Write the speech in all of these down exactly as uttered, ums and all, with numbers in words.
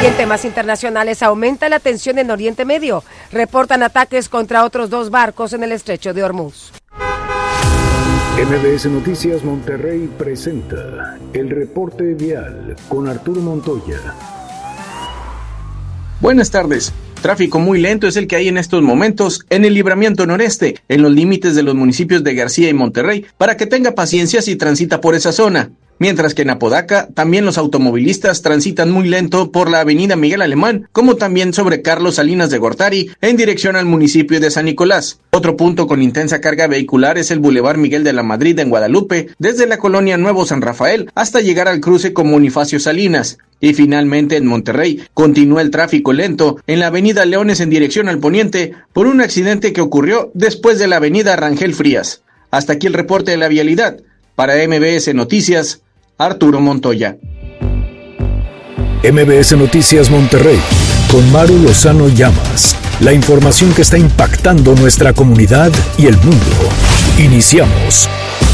en temas internacionales, aumenta la tensión en Oriente Medio. Reportan ataques contra otros dos barcos en el estrecho de Hormuz. M B S Noticias Monterrey presenta el reporte vial con Arturo Montoya. Buenas tardes. Tráfico muy lento es el que hay en estos momentos en el libramiento noreste, en los límites de los municipios de García y Monterrey, para que tenga paciencia si transita por esa zona. Mientras que en Apodaca, también los automovilistas transitan muy lento por la avenida Miguel Alemán, como también sobre Carlos Salinas de Gortari, en dirección al municipio de San Nicolás. Otro punto con intensa carga vehicular es el Boulevard Miguel de la Madrid en Guadalupe, desde la colonia Nuevo San Rafael hasta llegar al cruce con Bonifacio Salinas. Y finalmente en Monterrey, continúa el tráfico lento en la avenida Leones en dirección al poniente por un accidente que ocurrió después de la avenida Rangel Frías. Hasta aquí el reporte de la vialidad. Para M B S Noticias, Arturo Montoya. M B S Noticias Monterrey, con Maru Lozano Llamas. La información que está impactando nuestra comunidad y el mundo. Iniciamos.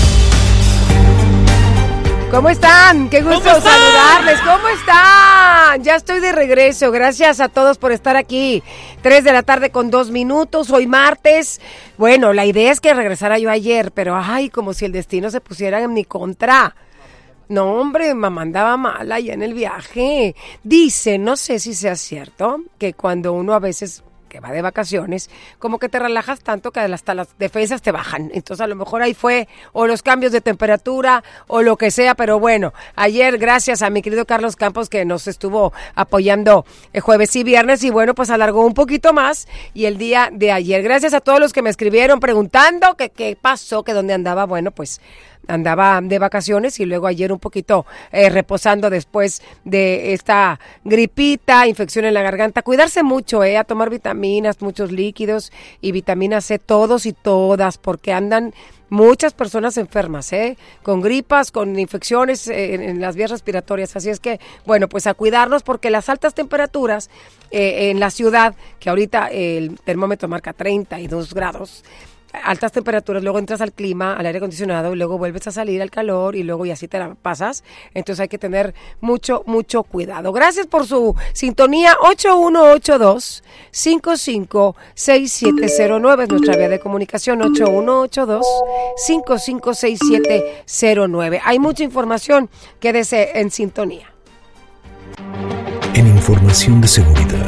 ¿Cómo están? Qué gusto ¿Cómo saludarles. ¿Cómo están? Ya estoy de regreso. Gracias a todos por estar aquí. Tres de la tarde con dos minutos. Hoy martes. Bueno, la idea es que regresara yo ayer, pero ay, como si el destino se pusiera en mi contra. No, hombre, mamá andaba mal allá en el viaje. Dice, no sé si sea cierto, que cuando uno a veces que va de vacaciones, como que te relajas tanto que hasta las defensas te bajan. Entonces a lo mejor ahí fue o los cambios de temperatura o lo que sea, pero bueno, ayer gracias a mi querido Carlos Campos que nos estuvo apoyando el jueves y viernes y bueno, pues alargó un poquito más y el día de ayer. Gracias a todos los que me escribieron preguntando que qué pasó, que dónde andaba. Bueno, pues andaba de vacaciones y luego ayer un poquito eh, reposando después de esta gripita, infección en la garganta. Cuidarse mucho, eh, a tomar vitaminas, muchos líquidos y vitamina C, todos y todas, porque andan muchas personas enfermas, ¿eh? Con gripas, con infecciones eh, en, en las vías respiratorias. Así es que, bueno, pues a cuidarnos porque las altas temperaturas eh, en la ciudad, que ahorita eh, el termómetro marca treinta y dos grados, altas temperaturas, luego entras al clima, al aire acondicionado y luego vuelves a salir al calor y luego y así te la pasas. Entonces hay que tener mucho, mucho cuidado. Gracias por su sintonía. Ocho uno ocho dos, cinco cinco seis siete cero nueve es nuestra vía de comunicación. Ocho uno ocho dos, cinco cinco seis siete cero nueve. Hay mucha información. Quédese en sintonía. En información de seguridad.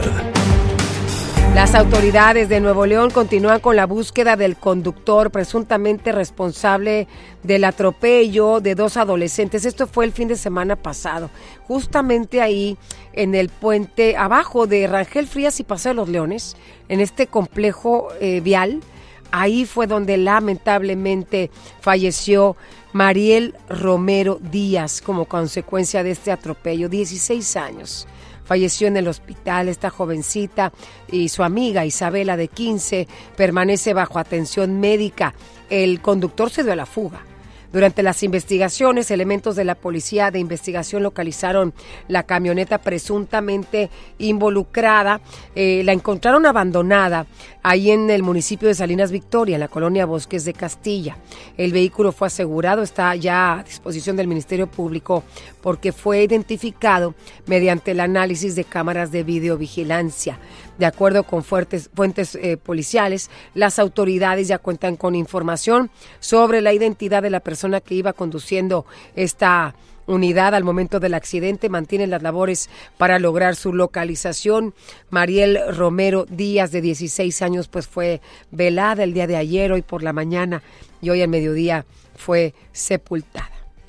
Las autoridades de Nuevo León continúan con la búsqueda del conductor presuntamente responsable del atropello de dos adolescentes. Esto fue el fin de semana pasado, justamente ahí en el puente abajo de Rangel Frías y Paseo de los Leones, en este complejo eh, vial. Ahí fue donde lamentablemente falleció Mariel Romero Díaz como consecuencia de este atropello, dieciséis años. Falleció en el hospital esta jovencita y su amiga Isabela de quince permanece bajo atención médica. El conductor se dio a la fuga. Durante las investigaciones, elementos de la policía de investigación localizaron la camioneta presuntamente involucrada. Eh, la encontraron abandonada ahí en el municipio de Salinas Victoria, en la colonia Bosques de Castilla. El vehículo fue asegurado, está ya a disposición del Ministerio Público porque fue identificado mediante el análisis de cámaras de videovigilancia. De acuerdo con fuertes, fuentes eh, policiales, las autoridades ya cuentan con información sobre la identidad de la persona que iba conduciendo esta unidad al momento del accidente. Mantienen las labores para lograr su localización. Mariel Romero Díaz, de dieciséis años, pues fue velada el día de ayer, hoy por la mañana, y hoy al mediodía fue sepultada.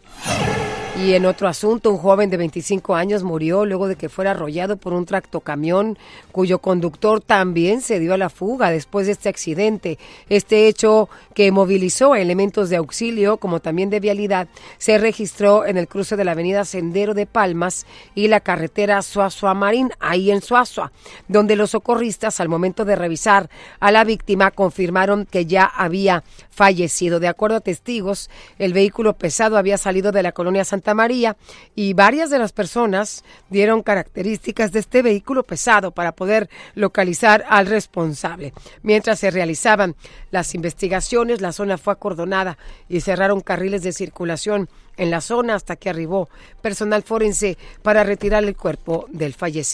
Y en otro asunto, un joven de veinticinco años murió luego de que fuera arrollado por un tractocamión cuyo conductor también se dio a la fuga después de este accidente. Este hecho, que movilizó a elementos de auxilio como también de vialidad, se registró en el cruce de la avenida Sendero de Palmas y la carretera Suazua Marín, ahí en Suazua, donde los socorristas al momento de revisar a la víctima confirmaron que ya había fallecido. De acuerdo a testigos, el vehículo pesado había salido de la colonia Santa María y varias de las personas dieron características de este vehículo pesado para poder localizar al responsable. Mientras se realizaban las investigaciones, la zona fue acordonada y cerraron carriles de circulación en la zona hasta que arribó personal forense para retirar el cuerpo del fallecido.